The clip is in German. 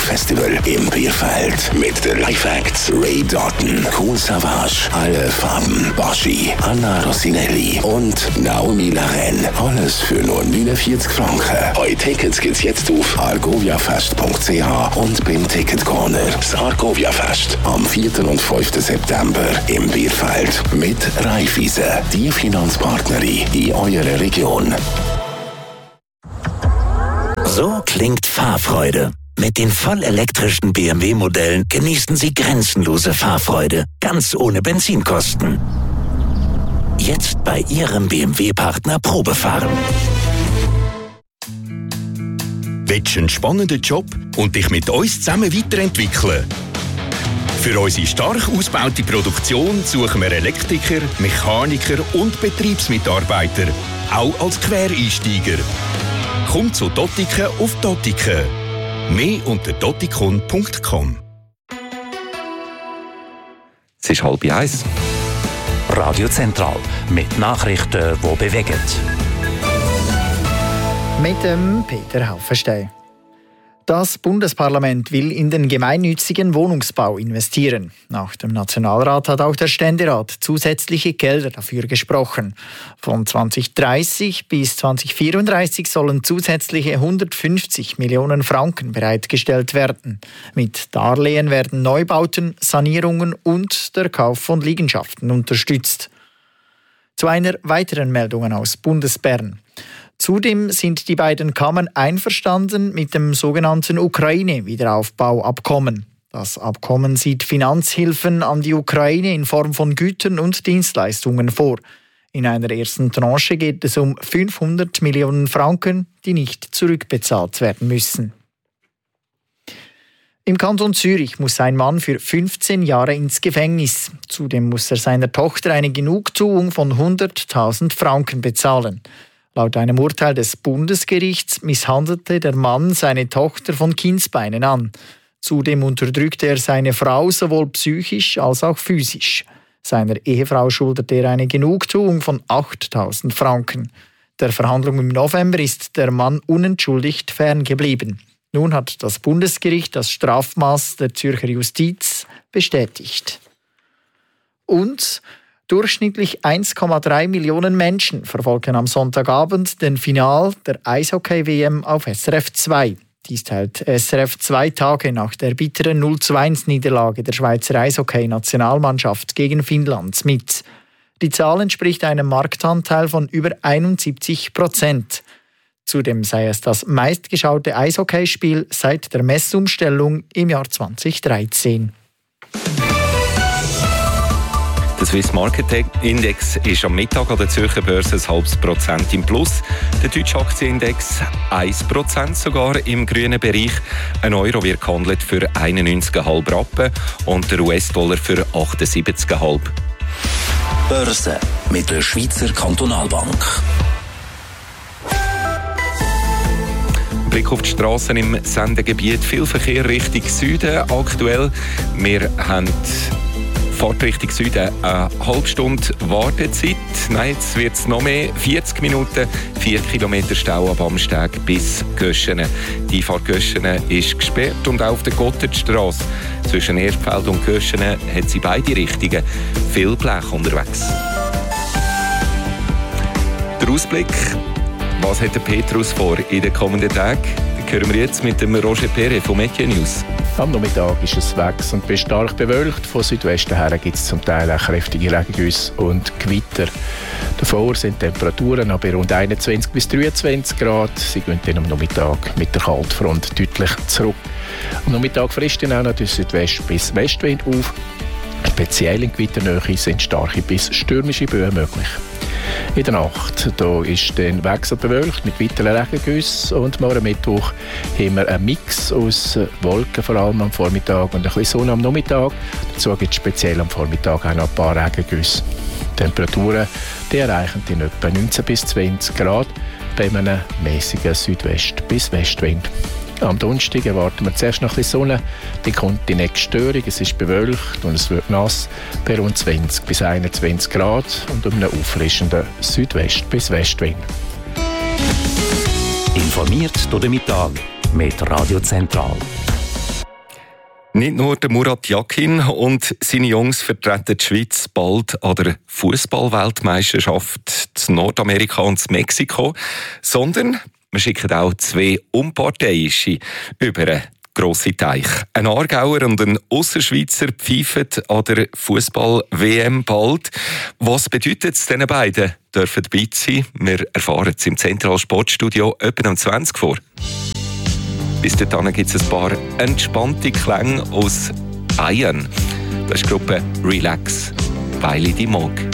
Festival im Bierfeld mit den Live-Acts Ray Doughton, Kool Savas, Alle Farben, Baschi, Anna Rossinelli und Naomi Laren. Alles für nur 49 Franken. Eure Tickets gibt's jetzt auf argoviafest.ch und beim Ticketcorner. Das Argovia-Fest am 4. und 5. September im Bierfeld mit Raiffeisen, die Finanzpartnerin in eurer Region. So klingt Fahrfreude. Mit den vollelektrischen BMW-Modellen genießen Sie grenzenlose Fahrfreude, ganz ohne Benzinkosten. Jetzt bei Ihrem BMW-Partner Probefahren. Willst du einen spannenden Job und dich mit uns zusammen weiterentwickeln? Für unsere stark ausgebaute Produktion suchen wir Elektriker, Mechaniker und Betriebsmitarbeiter, auch als Quereinsteiger. Komm zu Dottiken auf Dottiken. Mehr unter dottikon.com. Es ist 12:30. Radio Zentral mit Nachrichten, die bewegen. Mit dem Peter Haufenstein. Das Bundesparlament will in den gemeinnützigen Wohnungsbau investieren. Nach dem Nationalrat hat auch der Ständerat zusätzliche Gelder dafür gesprochen. Von 2030 bis 2034 sollen zusätzliche 150 Millionen Franken bereitgestellt werden. Mit Darlehen werden Neubauten, Sanierungen und der Kauf von Liegenschaften unterstützt. Zu einer weiteren Meldung aus Bundesbern. Zudem sind die beiden Kammern einverstanden mit dem sogenannten Ukraine-Wiederaufbauabkommen. Das Abkommen sieht Finanzhilfen an die Ukraine in Form von Gütern und Dienstleistungen vor. In einer ersten Tranche geht es um 500 Millionen Franken, die nicht zurückbezahlt werden müssen. Im Kanton Zürich muss ein Mann für 15 Jahre ins Gefängnis. Zudem muss er seiner Tochter eine Genugtuung von 100.000 Franken bezahlen. Laut einem Urteil des Bundesgerichts misshandelte der Mann seine Tochter von Kindsbeinen an. Zudem unterdrückte er seine Frau sowohl psychisch als auch physisch. Seiner Ehefrau schuldete er eine Genugtuung von 8.000 Franken. Der Verhandlung im November ist der Mann unentschuldigt ferngeblieben. Nun hat das Bundesgericht das Strafmaß der Zürcher Justiz bestätigt. Und durchschnittlich 1,3 Millionen Menschen verfolgen am Sonntagabend den Final der Eishockey-WM auf SRF 2. Dies teilt SRF 2 Tage nach der bitteren 0:1-Niederlage der Schweizer Eishockey-Nationalmannschaft gegen Finnland mit. Die Zahl entspricht einem Marktanteil von über 71%. Zudem sei es das meistgeschaute Eishockeyspiel seit der Messumstellung im Jahr 2013. Der Swiss Market Index ist am Mittag an der Zürcher Börse 0,5% im Plus. Der deutsche Aktienindex 1% sogar im grünen Bereich. Ein Euro wird gehandelt für 91,5 Rappen und der US-Dollar für 78,5. Börse mit der Schweizer Kantonalbank. Blick auf die Strassen im Sendegebiet. Viel Verkehr Richtung Süden aktuell. Wir haben Fahrt Richtung Süden eine halbe Stunde Wartezeit. Nein, jetzt wird es noch mehr. 40 Minuten, 4 Kilometer Stau ab Amsteg bis Göschenen. Die Fahrt Göschenen ist gesperrt und auch auf der Gotthardstrasse zwischen Erstfeld und Göschenen hat sie beide Richtungen viel Blech unterwegs. Der Ausblick. Was hat der Petrus vor in den kommenden Tagen? Das hören wir jetzt mit dem Roger Perret von Métier News. Am Nachmittag ist es wechselnd bis stark bewölkt. Von Südwesten her gibt es zum Teil auch kräftige Regengüsse und Gewitter. Davor sind Temperaturen aber rund 21 bis 23 Grad. Sie gehen dann am Nachmittag mit der Kaltfront deutlich zurück. Am Nachmittag frisst dann auch noch der Südwest- bis Westwind auf. Speziell in Gewitternähe sind starke bis stürmische Böen möglich. In der Nacht da ist dann wechselnd bewölkt mit weiteren Regengüssen und morgen Mittwoch haben wir einen Mix aus Wolken, vor allem am Vormittag, und ein bisschen Sonne am Nachmittag. Dazu gibt es speziell am Vormittag auch noch ein paar Regengüsse. Die Temperaturen die erreichen in etwa 19 bis 20 Grad bei einem mäßigen Südwest- bis Westwind. Am Donnerstag erwarten wir zuerst noch ein bisschen Sonne, dann kommt die nächste Störung, es ist bewölkt und es wird nass bei rund 20 bis 21 Grad und um einen auffrischenden Südwest- bis Westwind. Informiert durch den Mittag mit Radio Zentral. Nicht nur der Murat Yakin und seine Jungs vertreten die Schweiz bald an der Fußball-Weltmeisterschaft in Nordamerika und in Mexiko, sondern wir schicken auch 2 Unparteiische über einen grossen Teich. Ein Aargauer und ein Ausserschweizer pfeifen an der Fußball-WM bald. Was bedeutet es diesen beiden? Dürfen dabei sein? Wir erfahren es im Zentralen Sportstudio etwa um 20 vor. Bis dahin gibt es ein paar entspannte Klänge aus Bayern. Das ist die Gruppe Relax, weil ich dich mag.